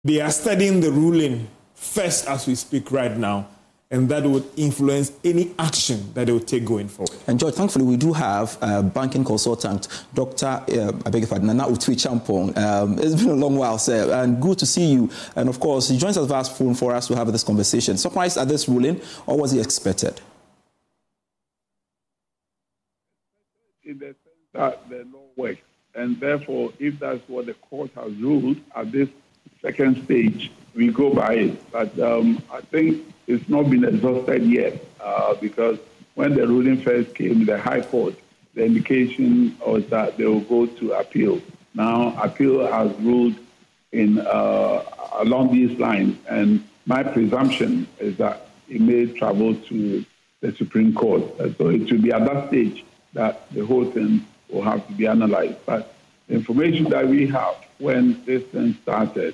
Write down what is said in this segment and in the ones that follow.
They are studying the ruling first as we speak right now, and that would influence any action that they will take going forward. And George, thankfully, we do have banking consultant, Dr. Nana Utwi Champong. It's been a long while, sir, and good to see you. And of course, he joins us via phone for us to have this conversation. Surprised at this ruling, or was he expected? In the sense that the law works, and therefore, if that's what the court has ruled at this second stage, we go by it. But I think it's not been exhausted yet because when the ruling first came, the High Court, the indication was that they will go to appeal. Now, appeal has ruled in along these lines, and my presumption is that it may travel to the Supreme Court. So it will be at that stage that the whole thing will have to be analyzed. But the information that we have when this thing started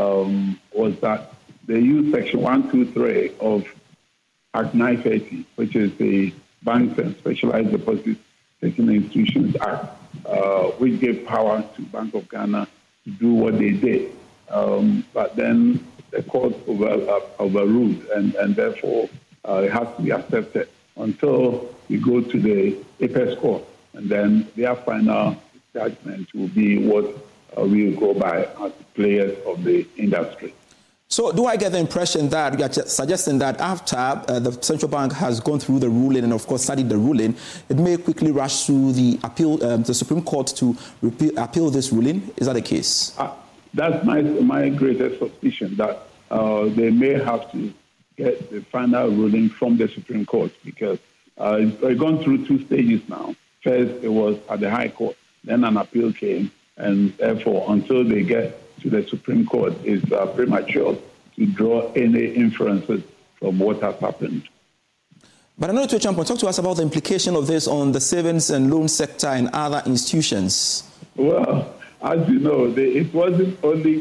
was that they used Section 123 of Act 930, which is the Banks and Specialized Deposit Taking Institutions Act, which gave power to Bank of Ghana to do what they did. But then the court overruled, and therefore it has to be accepted until we go to the Apex Court, and then their final judgment will be what we will go by as players of the industry. So do I get the impression that you are suggesting that after the central bank has gone through the ruling and, of course, studied the ruling, it may quickly rush to the appeal, the Supreme Court to appeal this ruling? Is that the case? That's my greatest suspicion, that they may have to get the final ruling from the Supreme Court, because it's gone through two stages now. First, it was at the High Court, then an appeal came, and therefore, until they get to the Supreme Court, it's premature to draw any inferences from what has happened. But I know to Champon, talk to us about the implication of this on the savings and loan sector and other institutions. Well, as you know, it wasn't only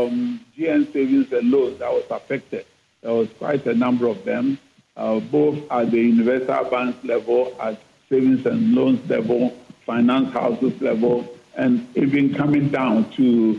GN savings and loans that was affected. There was quite a number of them, both at the universal bank level, at savings and loans level, finance houses level, and even coming down to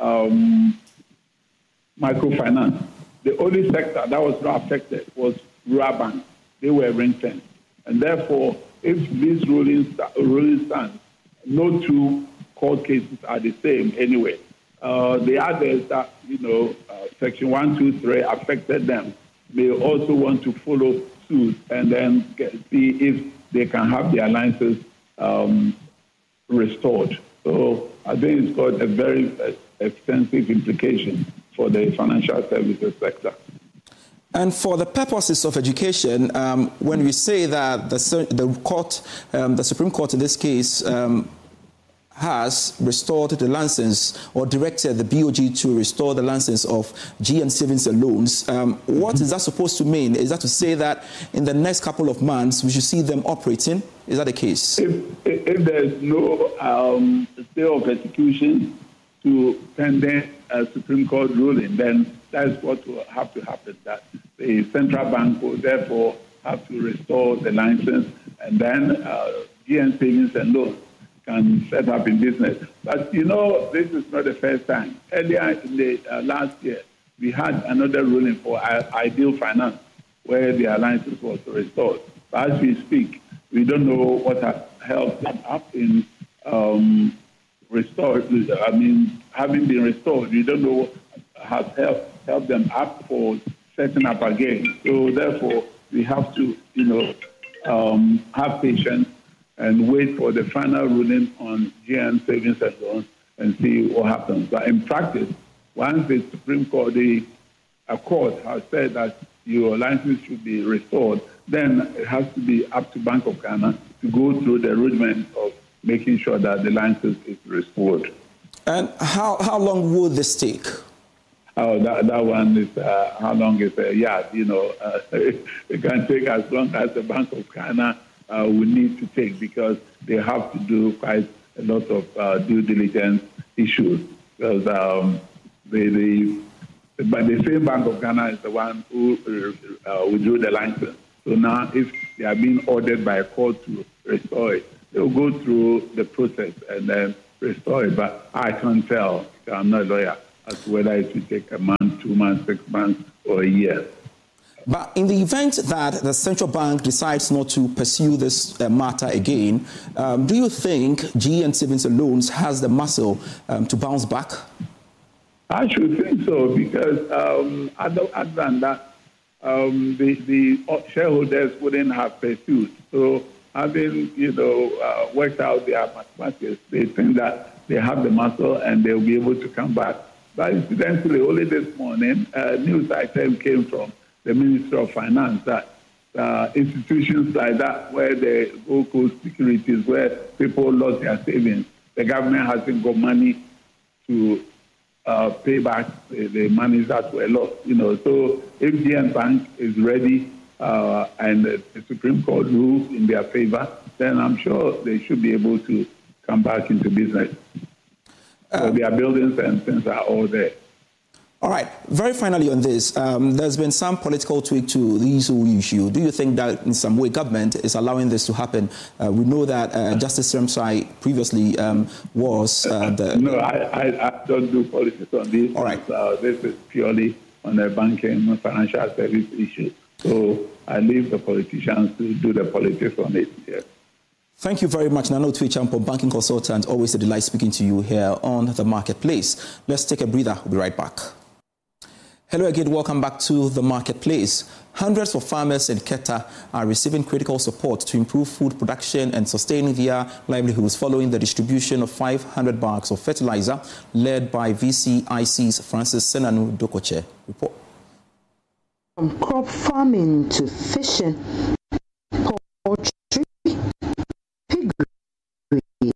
microfinance. The only sector that was not affected was rural banks. They were ring-fenced. And therefore, if these rulings stand, no two court cases are the same anyway. The others that, Section 123 affected them, may also want to follow suit and then see if they can have their licenses restored. So I think it's got a very extensive implication for the financial services sector. And for the purposes of education, when we say that the Supreme Court in this case has restored the license or directed the BOG to restore the license of GN savings and loans, what is that supposed to mean? Is that to say that in the next couple of months we should see them operating? Is that the case? If there's no stay of execution to pending a Supreme Court ruling, then that's what will have to happen, that the central bank will therefore have to restore the license, and then GN savings and loans can set up in business. But, this is not the first time. Earlier in the last year, we had another ruling for Ideal Finance, where their license was restored. But as we speak, we don't know what has helped them up in having been restored. We don't know what has helped them up for setting up again. So therefore, we have to, have patience and wait for the final ruling on GN savings and loans and see what happens. But in practice, once the Supreme Court, a court has said that your license should be restored, then it has to be up to Bank of Ghana to go through the rudiments of making sure that the license is restored. And how long will this take? Oh, that one is, how long is it? It can take as long as the Bank of Ghana will need to take, because they have to do quite a lot of due diligence issues. Because the same Bank of Ghana is the one who withdrew the license. So now, if they are being ordered by a court to restore it, they'll go through the process and then restore it. But I can't tell, I'm not a lawyer, as to whether it will take a month, 2 months, 6 months, or a year. But in the event that the central bank decides not to pursue this matter again, do you think GE Savings and Loans has the muscle to bounce back? I should think so, because other than that, the shareholders wouldn't have pursued. So having, worked out their mathematics, they think that they have the muscle and they'll be able to come back. But incidentally, only this morning, a news item came from the Ministry of Finance that institutions like that, where the Gold Coast Securities, where people lost their savings, the government hasn't got money to pay back the monies that were lost. So if GN Bank is ready and the Supreme Court rules in their favor, then I'm sure they should be able to come back into business. So their buildings and things are all there. All right. Very finally on this, there's been some political tweak to this whole issue. Do you think that in some way government is allowing this to happen? We know that Justice Ramsay previously was No, I don't do politics on this. All right. This is purely on a banking and financial service issue. So I leave the politicians to do the politics on it. Yes. Thank you very much, Nano Twichampo, banking consultant. Always a delight speaking to you here on The Marketplace. Let's take a breather. We'll be right back. Hello again, welcome back to The Marketplace. Hundreds of farmers in Keta are receiving critical support to improve food production and sustaining their livelihoods following the distribution of 500 bags of fertilizer led by VCIC's Francis Senanu Dokoche. Report. From crop farming to fishing, poultry, piggery,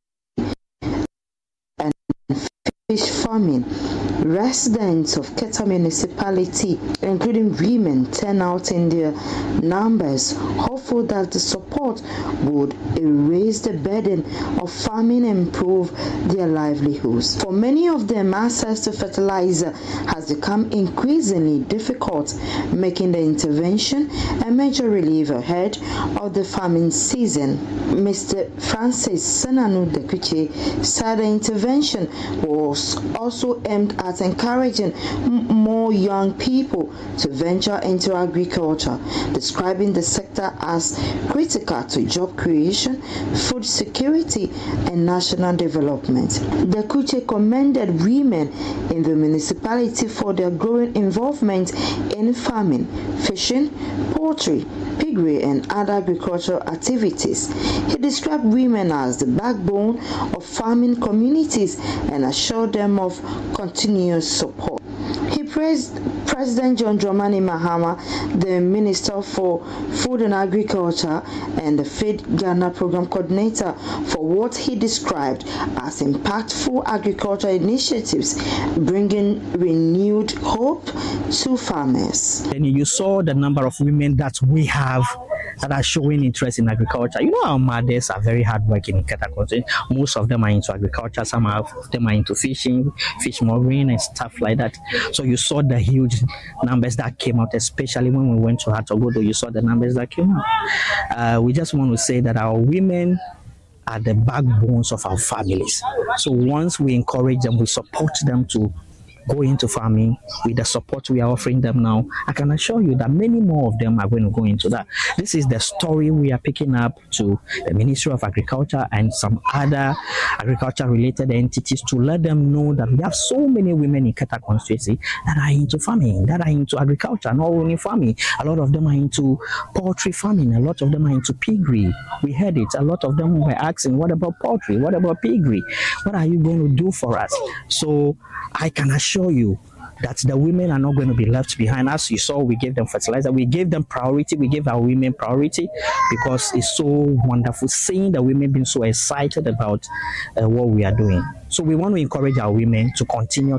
and fish farming, residents of Keta municipality, including women, turn out in their numbers, hopeful that the support would erase the burden of farming and improve their livelihoods. For many of them, access to fertilizer has become increasingly difficult, making the intervention a major relief ahead of the farming season. Mr. Francis Senanu Dokoche said the intervention was also aimed at encouraging more young people to venture into agriculture, describing the sector as critical to job creation, food security, and national development. Dokoche commended women in the municipality for their growing involvement in farming, fishing, poultry, piggery, and other agricultural activities. He described women as the backbone of farming communities and assured them of continuous support. He praised President John Dramani Mahama, the Minister for Food and Agriculture, and the Feed Ghana Program Coordinator for what he described as impactful agriculture initiatives, bringing renewed hope to farmers. And you saw the number of women that we have that are showing interest in agriculture. Our mothers are very hardworking in Keta country. Most of them are into agriculture. Some of them are into fishing, fish mooring, and stuff like that. So you saw the huge numbers that came out, especially when we went to Hatogodo. You saw the numbers that came out. We just want to say that our women are the backbones of our families. So once we encourage them, we support them to go into farming with the support we are offering them now, I can assure you that many more of them are going to go into that. This is the story we are picking up to the Ministry of Agriculture and some other agriculture-related entities to let them know that we have so many women in Keta constituency that are into farming, that are into agriculture, not only farming. A lot of them are into poultry farming. A lot of them are into piggery. We heard it. A lot of them were asking, what about poultry? What about piggery? What are you going to do for us? So I can assure you that the women are not going to be left behind. As you saw, we gave them fertilizer. We gave them priority. We gave our women priority because it's so wonderful seeing the women being so excited about what we are doing. So we want to encourage our women to continue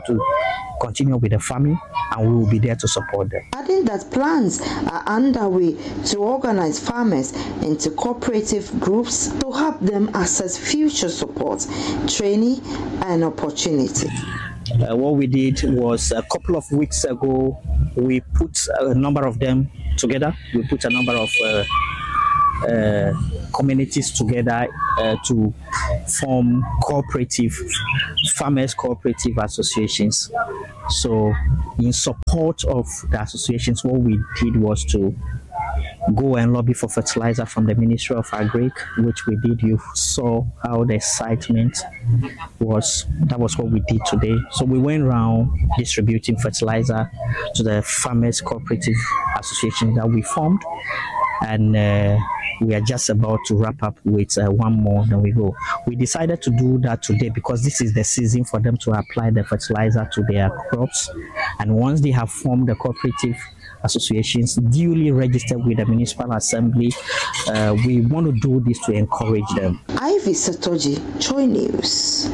with the farming, and we will be there to support them. Adding that plans are underway to organize farmers into cooperative groups to help them access future support, training, and opportunity. What we did was a couple of weeks ago, we put a number of them together. We put a number of communities together to form farmers cooperative associations. So in support of the associations, what we did was to go and lobby for fertilizer from the Ministry of Agric, which we did. You saw how the excitement was. That was what we did today. So we went around distributing fertilizer to the farmers cooperative association that we formed, and we are just about to wrap up with one more, then we go. We decided to do that today because this is the season for them to apply the fertilizer to their crops, and once they have formed the cooperative associations duly registered with the municipal assembly, we want to do this to encourage them. Ivy Satoji, Joy News.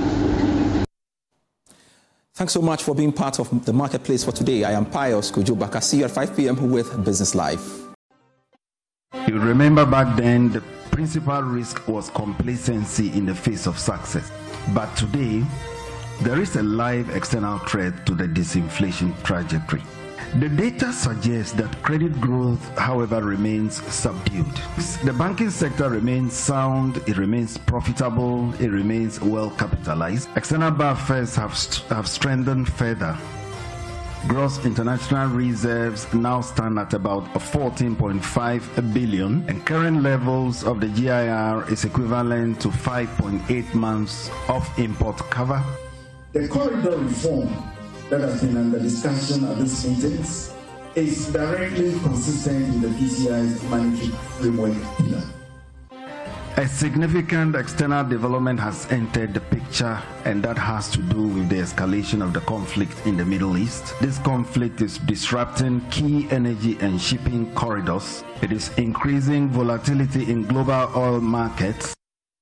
Thanks so much for being part of the marketplace for today. I am Pius Kujubaka. See you at 5 p.m. with Business Live. You remember back then, the principal risk was complacency in the face of success. But today, there is a live external threat to the disinflation trajectory. The data suggests that credit growth, however, remains subdued. The banking sector remains sound, it remains profitable, it remains well capitalized. External buffers have strengthened further. Gross international reserves now stand at about 14.5 billion, and current levels of the GIR is equivalent to 5.8 months of import cover. The corridor reform that has been under discussion at this meetings is directly consistent with the BCI's monetary framework pillar. A significant external development has entered the picture, and that has to do with the escalation of the conflict in the Middle East. This conflict is disrupting key energy and shipping corridors. It is increasing volatility in global oil markets.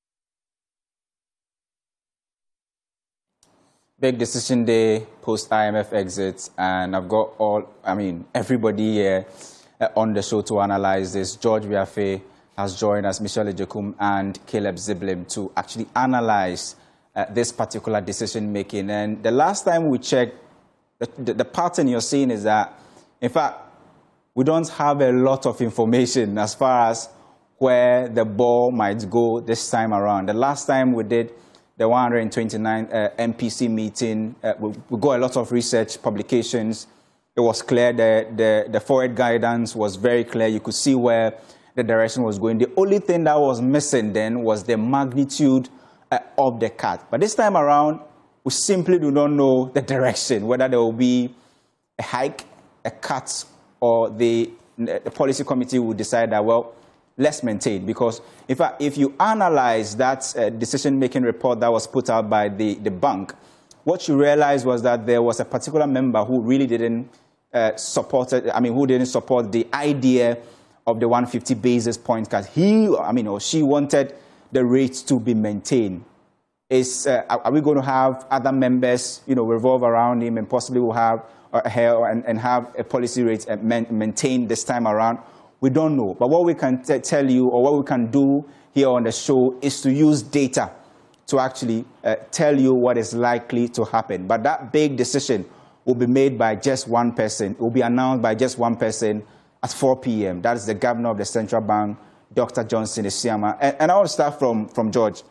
Big decision day, post-IMF exits, and I've got everybody here on the show to analyze this. George Biafe has joined us, Michelle Ejekum and Caleb Ziblim to actually analyze this particular decision-making. And the last time we checked, the pattern you're seeing is that, in fact, we don't have a lot of information as far as where the ball might go this time around. The last time we did the 129 MPC meeting, we got a lot of research publications. It was clear that the forward guidance was very clear. You could see where the direction was going. The only thing that was missing then was the magnitude of the cut. But this time around, we simply do not know the direction, whether there will be a hike, a cut, or the policy committee will decide that, well, let's maintain. Because in fact, if you analyze that decision-making report that was put out by the bank, what you realize was that there was a particular member who really didn't support the idea of the 150 basis point cut. She wanted the rates to be maintained. Are we going to have other members, revolve around him and possibly will have and have a policy rate maintained this time around? We don't know. But what we can tell you, or what we can do here on the show, is to use data to actually tell you what is likely to happen. But that big decision will be made by just one person. It will be announced by just one person at 4 p.m. That is the governor of the central bank, Dr. Johnson Isiama. And I want to start from George.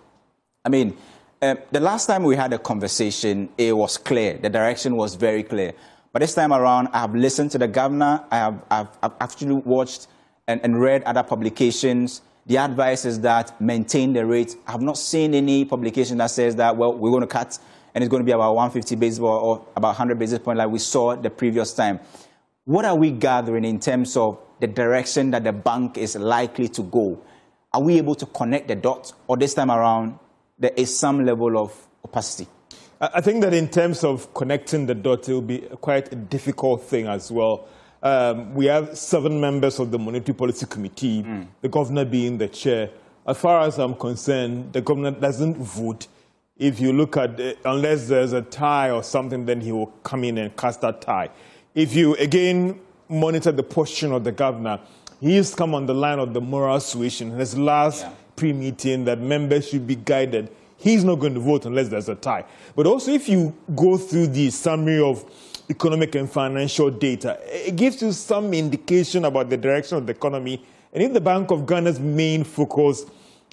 The last time we had a conversation, it was clear. The direction was very clear. But this time around, I have listened to the governor. I've actually watched and read other publications. The advice is that maintain the rate. I have not seen any publication that says that, well, we're going to cut and it's going to be about 150 basis or about 100 basis points like we saw the previous time. What are we gathering in terms of the direction that the bank is likely to go? Are we able to connect the dots, or this time around there is some level of opacity? I think that in terms of connecting the dots, it will be quite a difficult thing as well. We have 7 members of the Monetary Policy Committee, the governor being the chair. As far as I'm concerned, the governor doesn't vote. If you look at it, unless there's a tie or something, then he will come in and cast that tie. If you, again, monitor the position of the governor, he has come on the line of the moral suasion. His last pre-meeting that members should be guided. He's not going to vote unless there's a tie. But also, if you go through the summary of economic and financial data, it gives you some indication about the direction of the economy And if the Bank of Ghana's main focus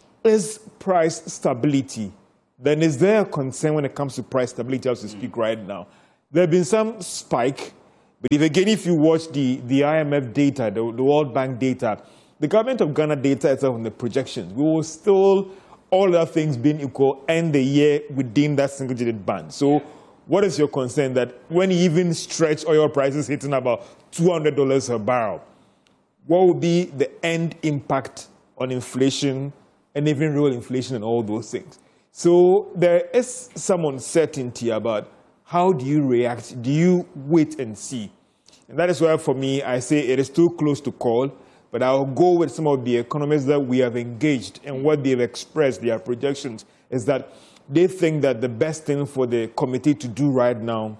is price stability, then is there a concern when it comes to price stability as we speak right now? There have been some spike, but if you watch the IMF data, the World Bank data, the government of Ghana data itself on the projections, we will still, all other things being equal, end the year within that single-digit band. So what is your concern that when you even stretch oil prices hitting about $200 a barrel, what will be the end impact on inflation and even real inflation and all those things? So there is some uncertainty about how do you react? Do you wait and see? And that is why, for me, I say it is too close to call, but I'll go with some of the economists that we have engaged, and what they've expressed, their projections, is that they think that the best thing for the committee to do right now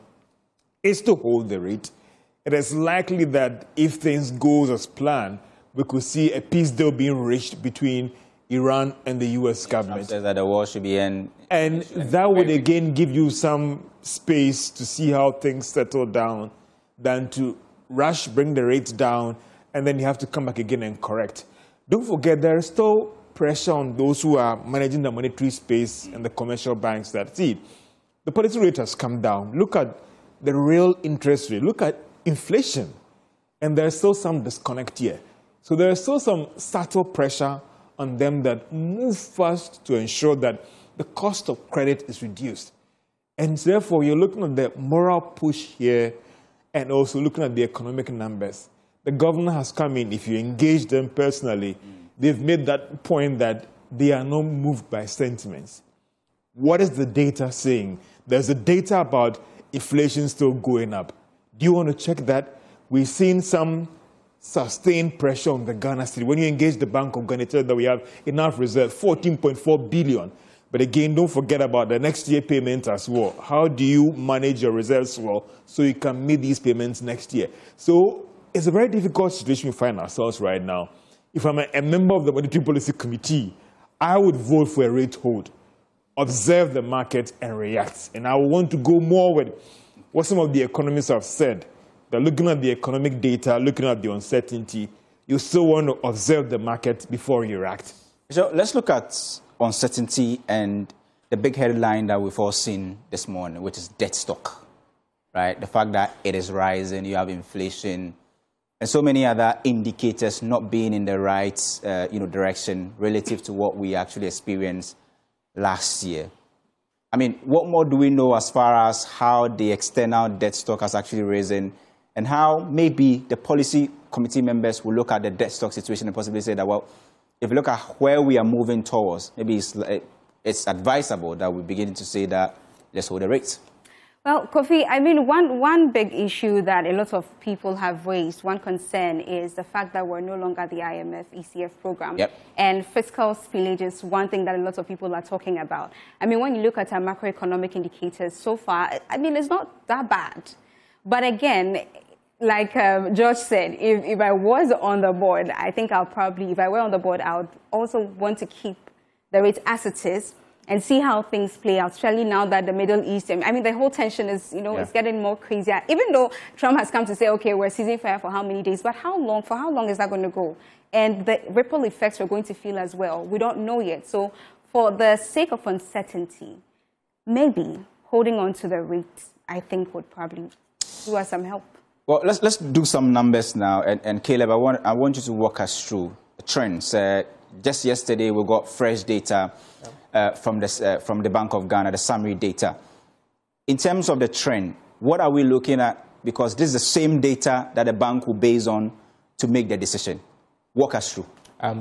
is to hold the rate. It is likely that if things go as planned, we could see a peace deal being reached between Iran and the U.S. government. Trump says that the war should be end. And that would again give you some space to see how things settle down than to rush, bring the rates down, and then you have to come back again and correct. Don't forget, there is still pressure on those who are managing the monetary space and the commercial banks that, see, the policy rate has come down. Look at the real interest rate. Look at inflation. And there's still some disconnect here. So there's still some subtle pressure on them that move fast to ensure that the cost of credit is reduced. And therefore, you're looking at the moral push here and also looking at the economic numbers. The governor has come in. If you engage them personally, they've made that point that they are not moved by sentiments. What is the data saying? There's the data about inflation still going up. Do you want to check that? We've seen some sustained pressure on the Ghana city. When you engage the Bank of Ghana, it tells that we have enough reserve, 14.4 billion. But again, don't forget about the next year payment as well. How do you manage your reserves well so you can meet these payments next year? So it's a very difficult situation we find ourselves right now. If I'm a member of the Monetary Policy Committee, I would vote for a rate hold, observe the market and react. And I would want to go more with what some of the economists have said. They're looking at the economic data, looking at the uncertainty. You still want to observe the market before you react. So let's look at uncertainty and the big headline that we've all seen this morning, which is debt stock, right? The fact that it is rising, you have inflation, and so many other indicators not being in the right direction relative to what we actually experienced last year. I mean, what more do we know as far as how the external debt stock has actually risen, and how maybe the policy committee members will look at the debt stock situation and possibly say that, well, if you look at where we are moving towards, maybe it's advisable that we begin to say that let's hold the rates. Well, Kofi, I mean, one big issue that a lot of people have raised, one concern, is the fact that we're no longer the IMF ECF program. Yep. And fiscal spillage is one thing that a lot of people are talking about. I mean, when you look at our macroeconomic indicators so far, I mean, it's not that bad. But again, like George said, if I was on the board, I think I'll probably, if I were on the board, I would also want to keep the rate as it is and see how things play out, especially now that the Middle East, I mean, the whole tension is, it's getting more crazier. Even though Trump has come to say, okay, we're ceasing fire for how many days, but for how long is that going to go? And the ripple effects we're going to feel as well, we don't know yet. So for the sake of uncertainty, maybe holding on to the rate, I think, would probably do us some help. Well, let's do some numbers now. And Caleb, I want you to walk us through the trends. Just yesterday, we got fresh data from the Bank of Ghana, the summary data. In terms of the trend, what are we looking at? Because this is the same data that the bank will base on to make the decision. Walk us through.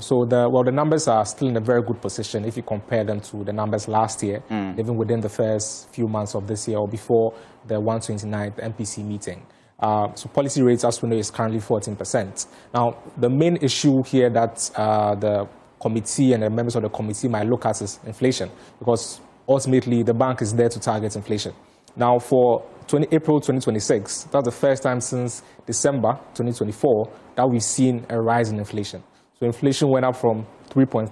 The numbers are still in a very good position if you compare them to the numbers last year, even within the first few months of this year or before the 129th MPC meeting. So policy rates, as we know, is currently 14%. Now, the main issue here that the committee and the members of the committee might look at is inflation, because ultimately the bank is there to target inflation. Now, for April 2026, that's the first time since December 2024 that we've seen a rise in inflation. So inflation went up from 3.3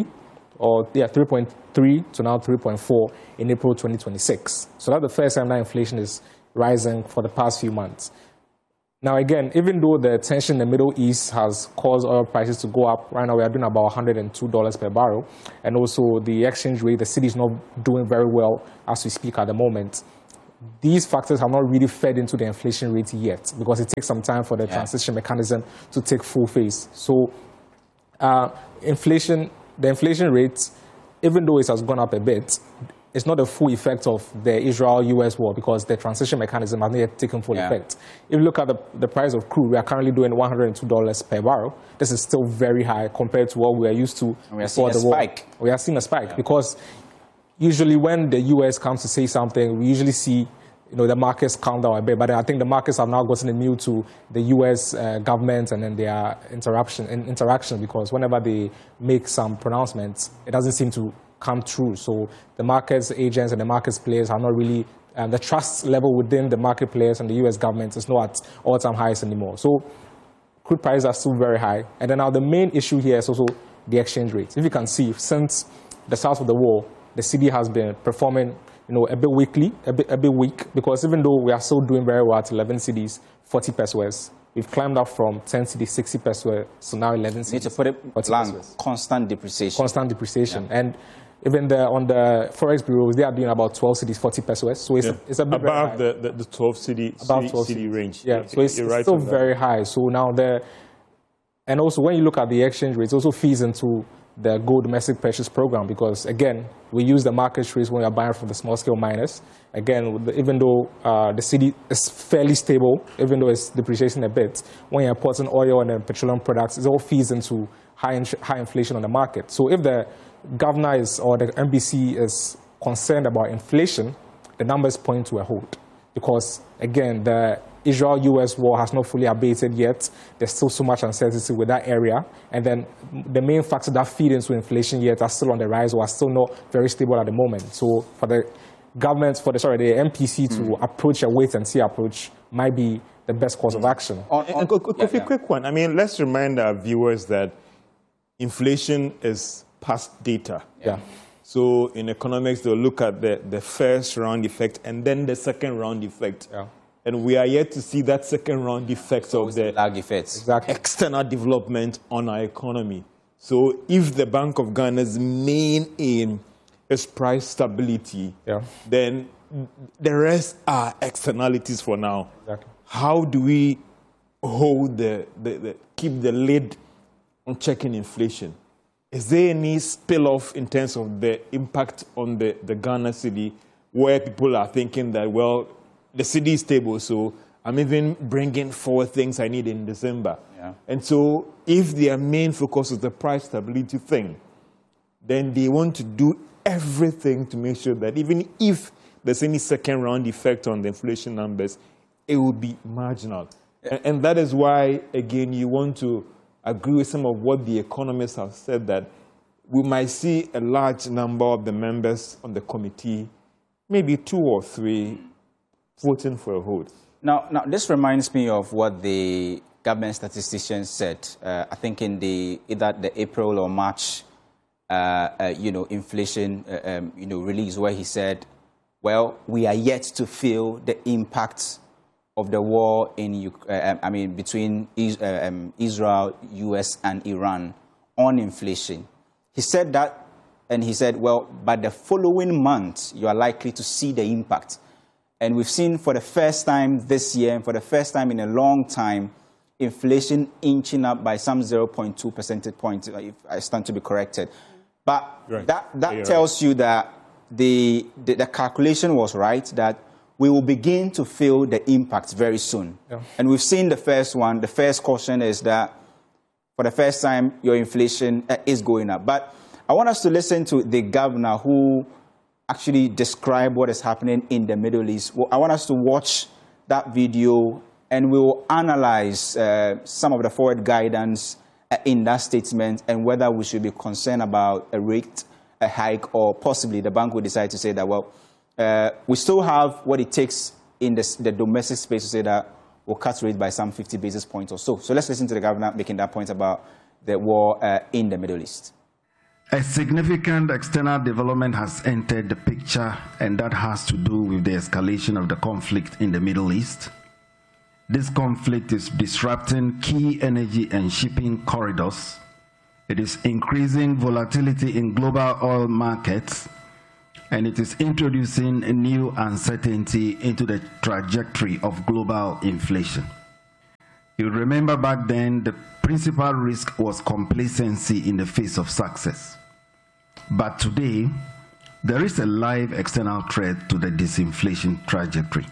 to now 3.4 in April 2026. So that's the first time that inflation is rising for the past few months. Now, again, even though the tension in the Middle East has caused oil prices to go up, right now we are doing about $102 per barrel. And also the exchange rate, the city is not doing very well as we speak at the moment. These factors have not really fed into the inflation rate yet because it takes some time for the transition mechanism to take full phase. So the inflation rate, even though it has gone up a bit, it's not the full effect of the Israel-US war because the transition mechanism has not yet taken full effect. If you look at the price of crude, we are currently doing $102 per barrel. This is still very high compared to what we are used to before the war. We are seeing a spike because usually when the US comes to say something, we usually see the markets calm down a bit. But I think the markets have now gotten immune to the US government and then their interaction because whenever they make some pronouncements, it doesn't seem to come true. So the markets agents and the markets players are not really, the trust level within the market players and the US government is not at all-time highs anymore. So crude prices are still very high. And then now the main issue here is also the exchange rate. If you can see, since the start of the war, the cedi has been performing a bit weakly, a bit weak, because even though we are still doing very well at 11 cedis, 40 pesos, we've climbed up from 10 cedis, 60 pesos, so now 11 cedis. You need to put it blank, constant depreciation. Constant depreciation. Yeah. And even on the Forex bureaus, they are doing about 12 cedis, 40 pesos. So it's a bit above the 12 cedi range. Yeah, so it's still very high. So now and also when you look at the exchange rates, it also feeds into the gold domestic purchase program because, again, we use the market rates when we are buying from the small-scale miners. Again, even though the cedi is fairly stable, even though it's depreciating a bit, when you're importing oil and petroleum products, it all feeds into high inflation on the market. So if the governor or the MPC is concerned about inflation, the numbers point to a hold. Because, again, the Israel-US war has not fully abated yet. There's still so much uncertainty with that area. And then the main factors that feed into inflation yet are still on the rise or are still not very stable at the moment. So for the government, the MPC to approach a wait-and-see approach might be the best course of action. Quick one. I mean, let's remind our viewers that inflation is past data. Yeah. So in economics, they'll look at the first round effect and then the second round effect. Yeah. And we are yet to see that second round effect of the lag effects. Exactly. External development on our economy. So if the Bank of Ghana's main aim is price stability, then the rest are externalities for now. Exactly. How do we hold keep the lid on checking inflation? Is there any spill-off in terms of the impact on the Ghana cedi where people are thinking that, well, the cedi is stable, so I'm even bringing forward things I need in December. Yeah. And so if their main focus is the price stability thing, then they want to do everything to make sure that even if there's any second round effect on the inflation numbers, it will be marginal. And that is why, again, you want to agree with some of what the economists have said, that we might see a large number of the members on the committee, maybe 2 or 3, voting for a hold. Now, this reminds me of what the government statisticians said. I think in either the April or March, inflation, release, where he said, well, we are yet to feel the impact of the war between Israel, US, and Iran on inflation. He said that, and he said, well, by the following month, you are likely to see the impact. And we've seen for the first time this year, and for the first time in a long time, inflation inching up by some 0.2 percentage points, if I stand to be corrected. But that tells you that the calculation was right, that we will begin to feel the impact very soon. Yeah. And we've seen the first one. The first caution is that for the first time, your inflation is going up. But I want us to listen to the governor who actually described what is happening in the Middle East. I want us to watch that video, and we will analyze some of the forward guidance in that statement and whether we should be concerned about a rate hike, or possibly the bank will decide to say that, well, we still have what it takes in the domestic space to say that we'll cut rate by some 50 basis points or so. So let's listen to the governor making that point about the war in the Middle East. A significant external development has entered the picture, and that has to do with the escalation of the conflict in the Middle East. This conflict is disrupting key energy and shipping corridors. It is increasing volatility in global oil markets, and it is introducing a new uncertainty into the trajectory of global inflation. You remember back then, the principal risk was complacency in the face of success. But today, there is a live external threat to the disinflation trajectory.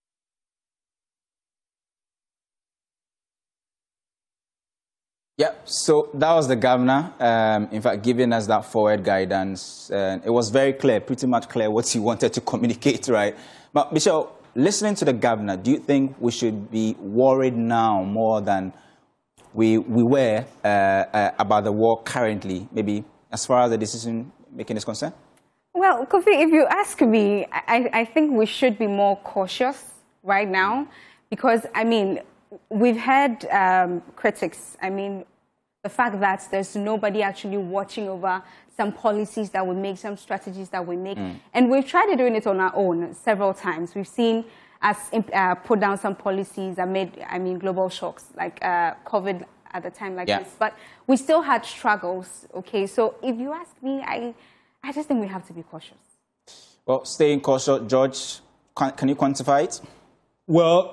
Yeah, so that was the governor, in fact, giving us that forward guidance. It was very clear, pretty much clear what he wanted to communicate, right? But Michelle, listening to the governor, do you think we should be worried now more than we were about the war currently, maybe as far as the decision making is concerned? Well, Kofi, if you ask me, I think we should be more cautious right now because, I mean, we've had critics. I mean, the fact that there's nobody actually watching over some policies that we make, some strategies that we make. And we've tried doing it on our own several times. We've seen us put down some policies that made, I mean, global shocks, like COVID at the time like this. But we still had struggles, okay? So if you ask me, I just think we have to be cautious. Well, staying cautious, George, can you quantify it? Well,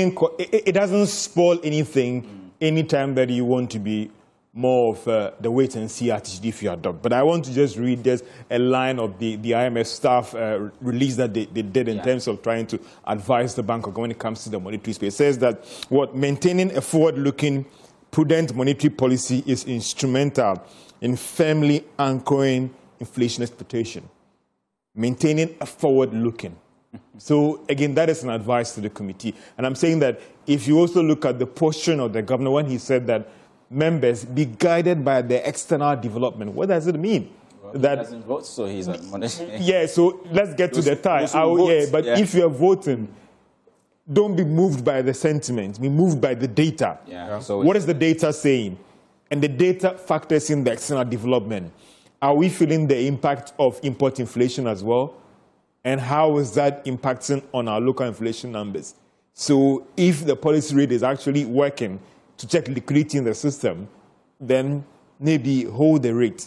it doesn't spoil anything anytime that you want to be more of the wait-and-see attitude if you adopt. But I want to just read just a line of the IMF staff release that they did in terms of trying to advise the bank when it comes to the monetary space. It says that maintaining a forward-looking, prudent monetary policy is instrumental in firmly anchoring inflation expectation. Maintaining a forward-looking. So, again, that is an advice to the committee. And I'm saying that if you also look at the posture of the governor when he said that members be guided by the external development, what does it mean? Well, that he doesn't vote, so he's admonished. Yeah, so let's get to the tie. If you are voting, don't be moved by the sentiment. Be moved by the data. So what is the data saying? And the data factors in the external development. Are we feeling the impact of import inflation as well? And how is that impacting on our local inflation numbers? So if the policy rate is actually working to check liquidity in the system, then maybe hold the rate.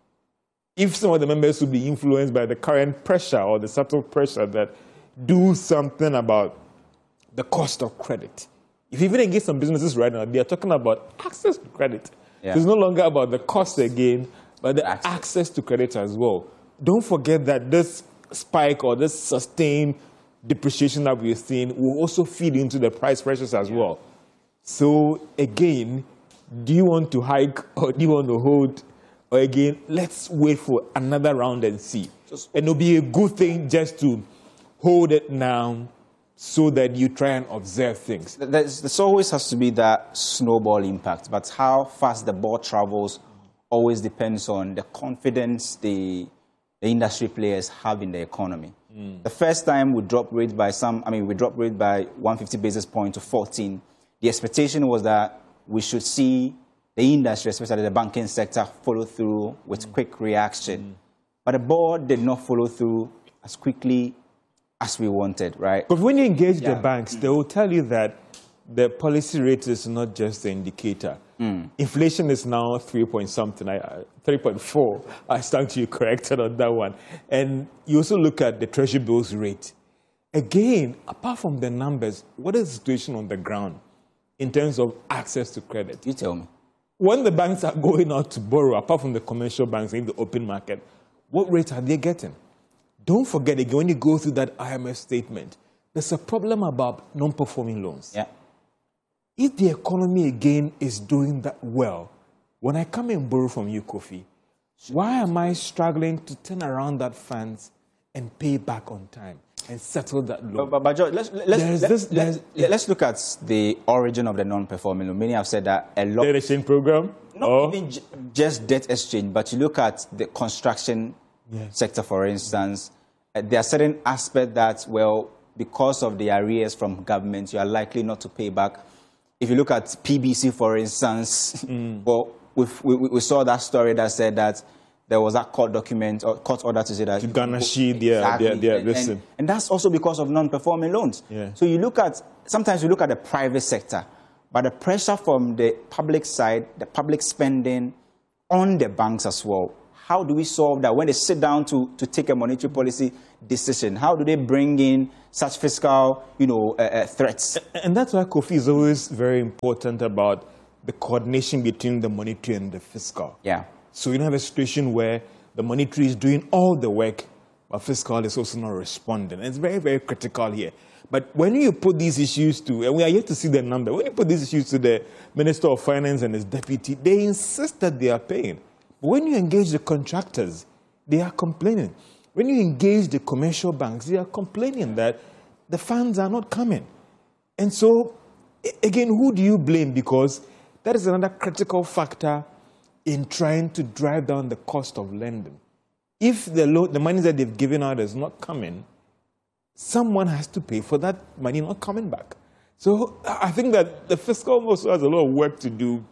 If some of the members will be influenced by the current pressure or the subtle pressure that do something about the cost of credit. If even engage some businesses right now, they are talking about access to credit. So it's no longer about the cost again, but the access to credit as well. Don't forget that this spike or this sustained depreciation that we're seeing will also feed into the price pressures as well. So again, do you want to hike or do you want to hold? Or again, let's wait for another round and see. And it'll be a good thing just to hold it now so that you try and observe things. There's always has to be that snowball impact, but how fast the ball travels always depends on the confidence the industry players have in the economy. The first time we dropped rate by 150 basis points to 14. The expectation was that we should see the industry, especially the banking sector, follow through with quick reaction. But the board did not follow through as quickly as we wanted, right? But when you engage the banks, they will tell you that the policy rate is not just the indicator. Inflation is now 3.4. I stand to you corrected on that one. And you also look at the Treasury bills rate. Again, apart from the numbers, what is the situation on the ground in terms of access to credit? You tell me. When the banks are going out to borrow, apart from the commercial banks in the open market, what rates are they getting? Don't forget, again, when you go through that IMF statement, there's a problem about non-performing loans. If the economy, again, is doing that well, when I come and borrow from you, Kofi, why am I struggling to turn around that funds and pay back on time and settle that loan? But George, let's look at the origin of the non-performing loan. Many have said that a lot... Debt exchange program? Not even just debt exchange, but you look at the construction sector, for instance, there are certain aspects that, well, because of the arrears from government, you are likely not to pay back. If you look at PBC, for instance, well, we saw that story that said that there was that court document or court order to say that... To garnish their listen. And that's also because of non-performing loans. So you look at sometimes we look at the private sector, but the pressure from the public side, the public spending on the banks as well. How do we solve that when they sit down to take a monetary policy decision? How do they bring in such fiscal, threats? And that's why Kofi is always very important about the coordination between the monetary and the fiscal. Yeah. So you don't have a situation where the monetary is doing all the work, but fiscal is also not responding. And it's very, very critical here. But when you put these issues to, and we are yet to see the number, when you put these issues to the Minister of Finance and his deputy, they insist that they are paying. But when you engage the contractors, they are complaining. When you engage the commercial banks, they are complaining that the funds are not coming. And so, again, who do you blame? Because that is another critical factor in trying to drive down the cost of lending. If the money that they've given out is not coming, someone has to pay for that money not coming back. So I think that the fiscal also has a lot of work to do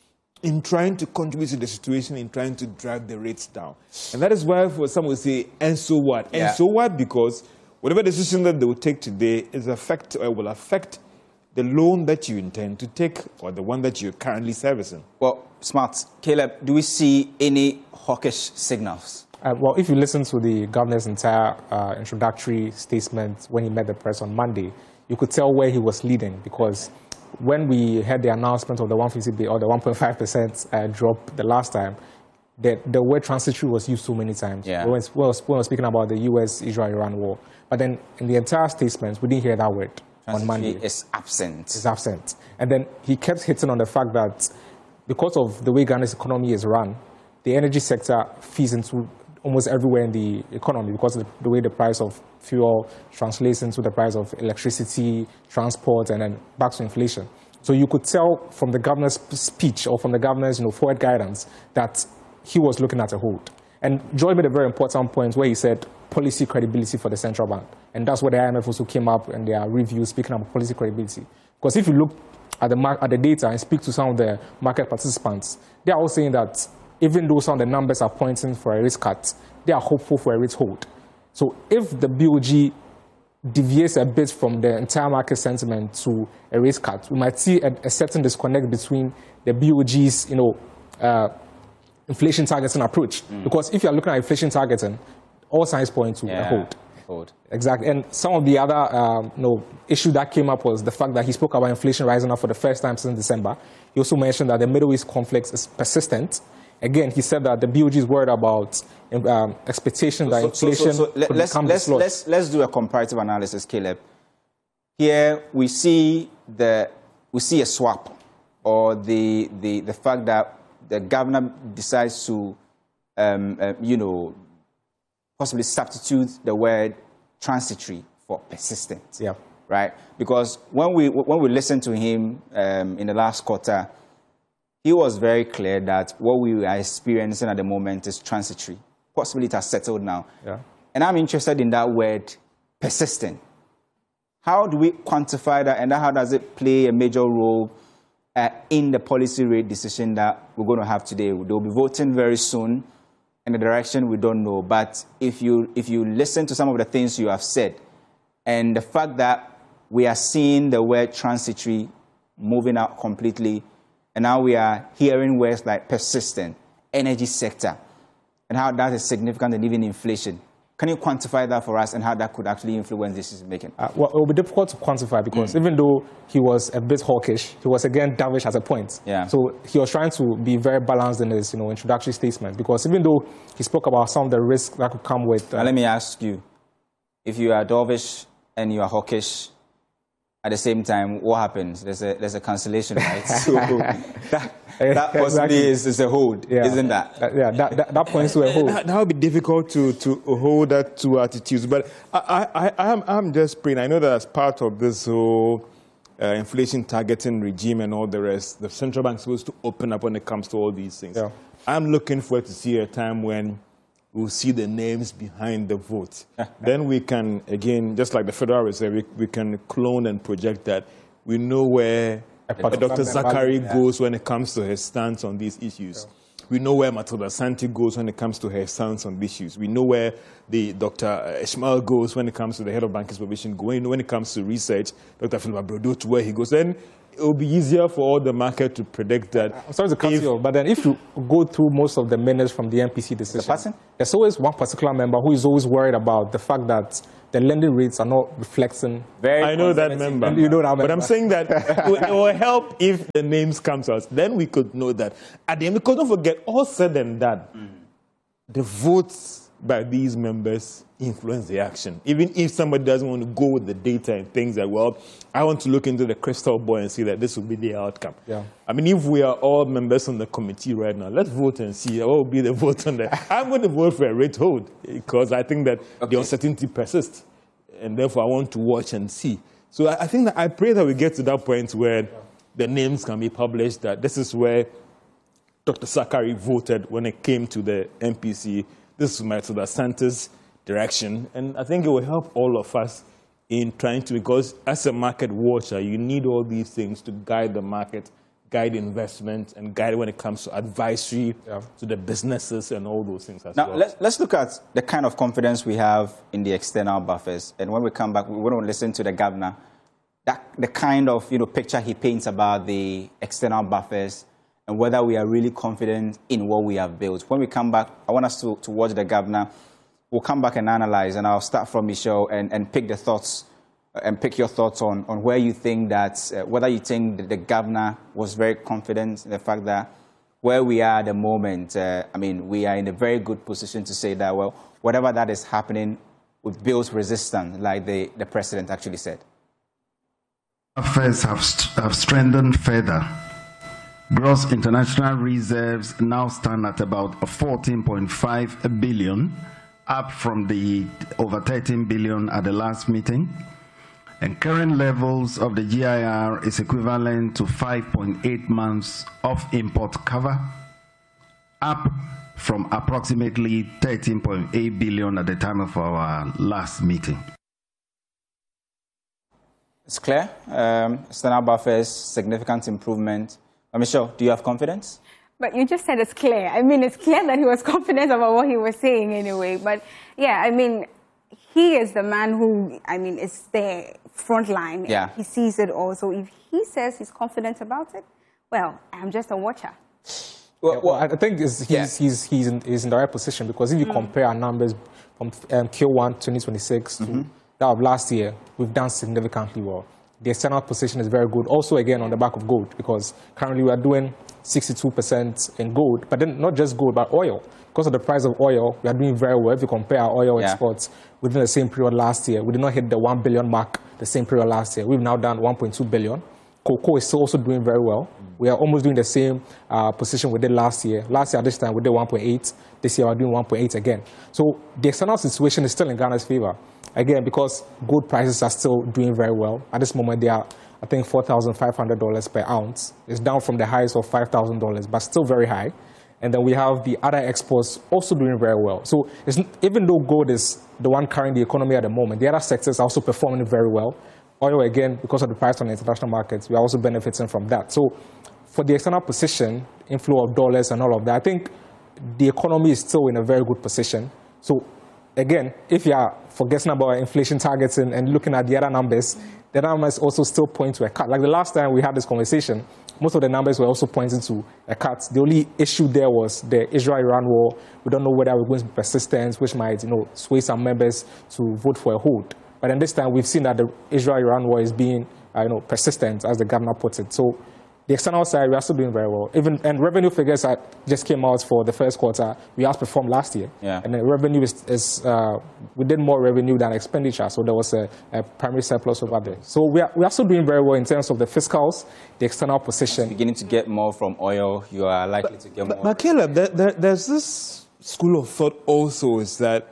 in trying to contribute to the situation, in trying to drive the rates down. And that is why some will say, and so what? Yeah. And so what? Because whatever decision that they will take today will affect the loan that you intend to take or the one that you're currently servicing. Well, smart. Caleb, do we see any hawkish signals? Well, if you listen to the governor's entire introductory statement when he met the press on Monday, you could tell where he was leading, because when we had the announcement of the 150 or the 1.5% drop the last time, the word transitory was used so many times. Yeah. When we were speaking about the US-Israel-Iran war. But then in the entire statement, we didn't hear that word on Monday. Is absent. It's absent. And then he kept hitting on the fact that because of the way Ghana's economy is run, the energy sector feeds into almost everywhere in the economy, because of the way the price of fuel translates into the price of electricity, transport, and then back to inflation. So you could tell from the governor's speech or from the governor's forward guidance that he was looking at a hold. And Joy made a very important point where he said policy credibility for the central bank. And that's where the IMF also came up in their review speaking about policy credibility. Because if you look at the data and speak to some of the market participants, they are all saying that even though some of the numbers are pointing for a rate cut, they are hopeful for a rate hold. So if the BOG deviates a bit from the entire market sentiment to a rate cut, we might see a certain disconnect between the BOG's, inflation targeting approach. Because if you are looking at inflation targeting, all signs point to a hold. Exactly. And some of the other issue that came up was the fact that he spoke about inflation rising up for the first time since December. He also mentioned that the Middle East conflict is persistent. Again, he said that the BOG is worried about expectation that inflation could become dislodged. Let's do a comparative analysis, Caleb. Here we see a swap, or the fact that the governor decides to possibly substitute the word transitory for persistent. Yeah. Right? Because when we listened to him in the last quarter, he was very clear that what we are experiencing at the moment is transitory. Possibly it has settled now. Yeah. And I'm interested in that word, persistent. How do we quantify that, and how does it play a major role in the policy rate decision that we're going to have today? They'll be voting very soon in a direction we don't know. But if you listen to some of the things you have said, and the fact that we are seeing the word transitory moving out completely, and now we are hearing words like persistent, energy sector, and how that is significant, and even inflation. Can you quantify that for us, and how that could actually influence decision making? Well, it will be difficult to quantify, because even though he was a bit hawkish, he was again dovish at a point. Yeah. So he was trying to be very balanced in his introductory statement, because even though he spoke about some of the risks that could come with... Now let me ask you, if you are dovish and you are hawkish at the same time, what happens? There's a cancellation, right? So that possibly is a hold, isn't that? That points to a hold. That would be difficult to hold that two attitudes. But I'm just praying. I know that as part of this whole inflation targeting regime and all the rest, the central bank is supposed to open up when it comes to all these things. Yeah. I'm looking forward to see a time when we'll see the names behind the vote. Then we can, again, just like the Federal Reserve, we can clone and project that. We know where Dr. Zachary goes when it comes to his stance on these issues. We know where Matilda Santi goes when it comes to her stance on issues. We know where the Dr. Ishmael goes when it comes to the head of banking supervision. When it comes to research, Dr. Philip Abrodo, to where he goes. Then it will be easier for all the market to predict that. I'm sorry to cut you off, but then if you go through most of the minutes from the MPC decision, there's always one particular member who is always worried about the fact that the lending rates are not reflecting. I know that member. And you know that member. But I'm saying that it will help if the names come to us. Then we could know that. At the end, because don't forget, all said and done, the votes by these members influence the action. Even if somebody doesn't want to go with the data and things that, well, I want to look into the crystal ball and see that this will be the outcome. Yeah. I mean, if we are all members on the committee right now, let's vote and see what will be the vote on that. I'm going to vote for a rate hold because I think that the uncertainty persists. And therefore, I want to watch and see. So I think that I pray that we get to that point where the names can be published, that this is where Dr. Sakari voted when it came to the MPC. This is Matilda Santi's direction. And I think it will help all of us in trying to, because as a market watcher, you need all these things to guide the market, guide investment, and guide when it comes to advisory to the businesses and all those things as well. Now, let's look at the kind of confidence we have in the external buffers. And when we come back, we want to listen to the governor, the kind of picture he paints about the external buffers and whether we are really confident in what we have built. When we come back, I want us to watch the governor. We'll come back and analyze, and I'll start from Michelle and pick the thoughts and pick your thoughts on where you think that, whether you think that the governor was very confident in the fact that where we are at the moment, I mean, we are in a very good position to say that, well, whatever that is happening, we've built resistance, like the president actually said. Affairs have strengthened further. Gross international reserves now stand at about 14.5 billion, up from the over 13 billion at the last meeting. And current levels of the GIR is equivalent to 5.8 months of import cover, up from approximately 13.8 billion at the time of our last meeting. It's clear. External buffers, significant improvement. Michelle, do you have confidence? But you just said it's clear. I mean, it's clear that he was confident about what he was saying anyway. But yeah, I mean, he is the man who, I mean, is the front line. Yeah. He sees it all. So if he says he's confident about it, well, I'm just a watcher. Well, I think he's in the right position, because if you compare our numbers from Q1 2026 to that of last year, we've done significantly well. The external position is very good. Also, again, on the back of gold, because currently we are doing 62% in gold, but then not just gold, but oil. Because of the price of oil, we are doing very well. If you compare our oil exports within the same period last year, we did not hit the 1 billion mark the same period last year. We've now done 1.2 billion. Cocoa is still also doing very well. We are almost doing the same position we did last year. Last year at this time, we did 1.8. This year, we're doing 1.8 again. So the external situation is still in Ghana's favor. Again, because gold prices are still doing very well. At this moment, they are, I think, $4,500 per ounce. It's down from the highs of $5,000, but still very high. And then we have the other exports also doing very well. So even though gold is the one carrying the economy at the moment, the other sectors are also performing very well. Oil, again, because of the price on the international markets, we are also benefiting from that. So for the external position, inflow of dollars and all of that, I think the economy is still in a very good position. So again, if you are forgetting about inflation targets and looking at the other numbers, the numbers also still point to a cut. Like the last time we had this conversation, most of the numbers were also pointing to a cut. The only issue there was the Israel-Iran war. We don't know whether we're going to be persistent, which might, sway some members to vote for a hold. But then this time, we've seen that the Israel-Iran war is being, persistent, as the governor puts it. So the external side, we are still doing very well. And revenue figures just came out for the first quarter. We outperformed last year. Yeah. And the revenue we did more revenue than expenditure. So there was a primary surplus over there. So we are still doing very well in terms of the fiscals, the external position. Beginning to get more from oil, you are likely to get more. But Caleb, there's this school of thought also is that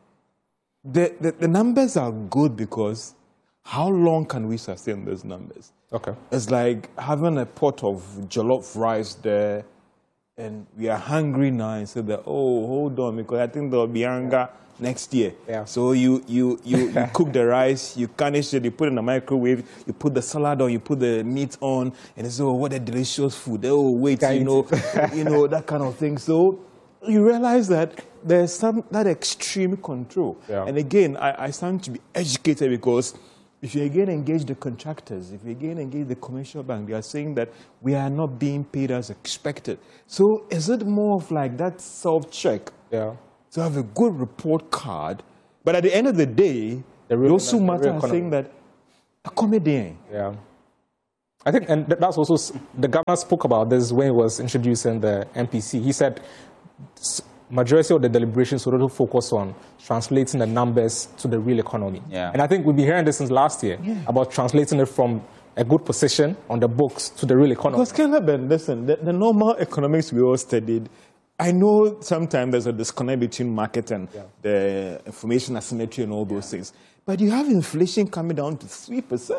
the numbers are good because how long can we sustain those numbers? Okay. It's like having a pot of jollof rice there and we are hungry now, and said that, oh, hold on, because I think there will be hunger next year. Yeah. So you cook the rice, you garnish it, you put it in the microwave, you put the salad on, you put the meat on, and it's, oh, what a delicious food. Oh, wait, that kind of thing. So you realize that there's that extreme control. Yeah. And again, I stand to be educated, because if you again engage the contractors, if you again engage the commercial bank, they are saying that we are not being paid as expected. So is it more of like that self-check? Yeah. To have a good report card, but at the end of the day, those who matter are saying that a comedian. Yeah. I think, and that's also, the governor spoke about this when he was introducing the MPC. He said majority of the deliberations would also focus on translating the numbers to the real economy. Yeah. And I think we've been hearing this since last year, about translating it from a good position on the books to the real economy. Because Caleb, listen, the normal economics we all studied, I know sometimes there's a disconnect between market and the information asymmetry and all those things. But you have inflation coming down to 3%.